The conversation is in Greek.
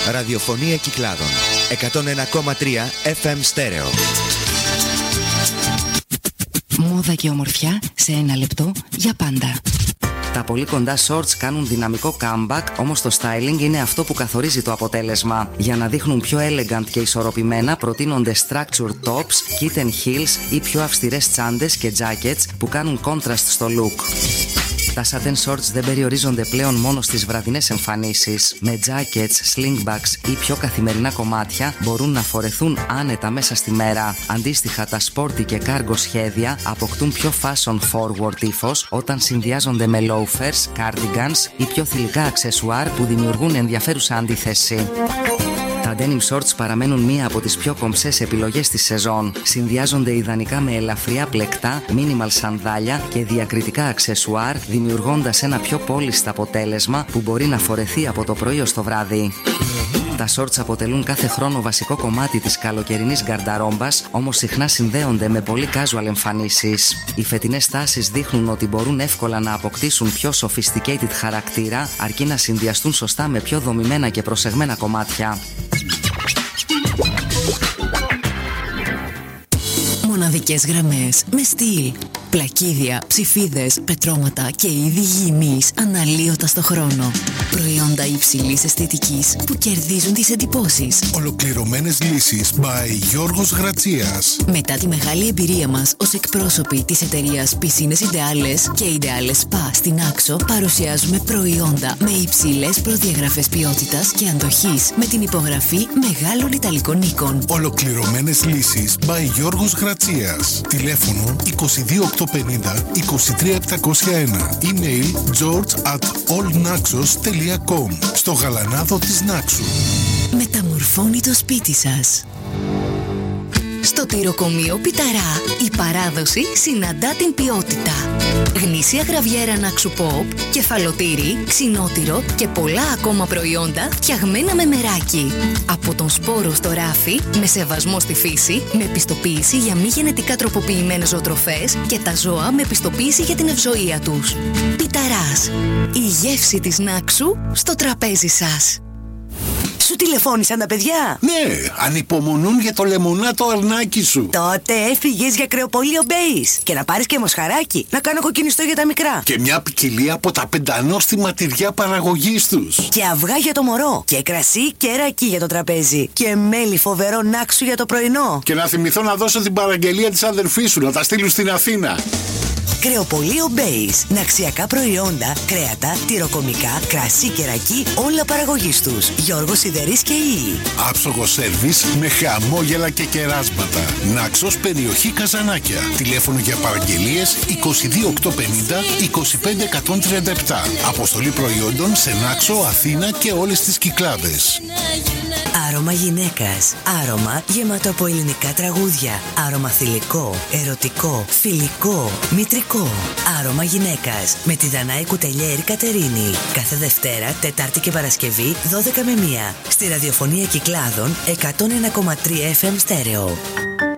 Ραδιοφωνία Κυκλάδων. 101,3 FM στέρεο. Μόδα και ομορφιά σε 1 λεπτό για πάντα. Τα πολύ κοντά shorts κάνουν δυναμικό comeback, όμως το styling είναι αυτό που καθορίζει το αποτέλεσμα. Για να δείχνουν πιο elegant και ισορροπημένα, προτείνονται structured tops, kitten heels ή πιο αυστηρές τσάντες και jackets που κάνουν contrast στο look. Τα satin shorts δεν περιορίζονται πλέον μόνο στις βραδινές εμφανίσεις. Με jackets, slingbacks ή πιο καθημερινά κομμάτια μπορούν να φορεθούν άνετα μέσα στη μέρα. Αντίστοιχα, τα sporty και cargo σχέδια αποκτούν πιο fashion forward ύφος όταν συνδυάζονται με loafers, cardigans ή πιο θηλυκά αξεσουάρ που δημιουργούν ενδιαφέρουσα αντίθεση. Τα denim shorts παραμένουν μία από τις πιο κομψές επιλογές της σεζόν. Συνδυάζονται ιδανικά με ελαφριά πλεκτά, minimal σανδάλια και διακριτικά αξεσουάρ, δημιουργώντας ένα πιο polished αποτέλεσμα που μπορεί να φορεθεί από το πρωί ως το βράδυ. Τα shorts αποτελούν κάθε χρόνο βασικό κομμάτι της καλοκαιρινής γκαρνταρόμπας, όμως συχνά συνδέονται με πολύ casual εμφανίσεις. Οι φετινές τάσεις δείχνουν ότι μπορούν εύκολα να αποκτήσουν πιο sophisticated χαρακτήρα, αρκεί να συνδυαστούν σωστά με πιο δομημένα και προσεγμένα κομμάτια. Μοναδικές γραμμές με στυλ. Πλακίδια, ψηφίδες, πετρώματα και είδη γυμνής αναλύωτα στο χρόνο. Προϊόντα υψηλής αισθητικής που κερδίζουν τις εντυπώσεις. Ολοκληρωμένες λύσεις by Γιώργος Γρατσίας. Μετά τη μεγάλη εμπειρία μας ως εκπρόσωποι της εταιρείας Piscines Ideales και Ideales Spa στην Άξο, παρουσιάζουμε προϊόντα με υψηλές προδιαγραφές ποιότητας και αντοχής με την υπογραφή μεγάλων Ιταλικών οίκων. Ολοκληρωμένες λύσεις by Γιώργος Γρατσίας. Τηλέφωνο 22850 23701. Email george@allnaxos.com. Στο γαλανάδο της Νάξου. Μεταμορφώνει το σπίτι σας. Στο τυροκομείο Πιταρά, η παράδοση συναντά την ποιότητα. Γνήσια γραβιέρα Νάξου Pop, κεφαλοτήρι, ξινότυρο και πολλά ακόμα προϊόντα φτιαγμένα με μεράκι. Από τον σπόρο στο ράφι, με σεβασμό στη φύση, με πιστοποίηση για μη γενετικά τροποποιημένες ζωοτροφές και τα ζώα με πιστοποίηση για την ευζοία τους. Πιταράς, η γεύση της Νάξου στο τραπέζι σας. Σου τηλεφώνησαν τα παιδιά? Ναι, ανυπομονούν για το λεμονάτο αρνάκι σου. Τότε έφυγες για κρεοπολείο Μπέης. Και να πάρεις και μοσχαράκι, να κάνω κοκκινιστό για τα μικρά. Και μια ποικιλία από τα πεντανόστιμα τυριά παραγωγής τους. Και αυγά για το μωρό. Και κρασί και ρακί για το τραπέζι. Και μέλι φοβερό Νάξου για το πρωινό. Και να θυμηθώ να δώσω την παραγγελία της αδερφής σου, να τα στείλουν στην Αθήνα. Κρεοπολείο Μπέης. Ναξιακά προϊόντα, κρέατα, τυροκομικά, κρασί και ρακί, όλα παραγωγής τους. Γιώργος Σιδερής και Ήλι. Άψογο σέρβις με χαμόγελα και κεράσματα. Νάξος, περιοχή Καζανάκια. Τηλέφωνο για παραγγελίες 22850 25137. Αποστολή προϊόντων σε Νάξο, Αθήνα και όλες τις Κυκλάδες. Άρωμα γυναίκας. Άρωμα γεμάτο από ελληνικά τραγούδια. Άρωμα θηλυκό, ερωτικό, φιλικό, μητρικό. Άρωμα γυναίκας. Με τη Δανάη Κουτελιέρη Κατερίνη. Κάθε Δευτέρα, Τετάρτη και Παρασκευή, 12 με 1. Στη ραδιοφωνία Κυκλάδων, 101,3 FM στέρεο.